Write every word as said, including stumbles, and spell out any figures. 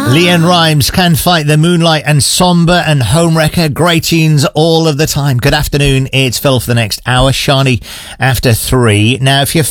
Leanne Rhymes, Can't Fight the Moonlight, and Somber and Homewrecker. Great tunes all of the time. Good afternoon. It's Phil for the next hour. Shani after three. Now, if you're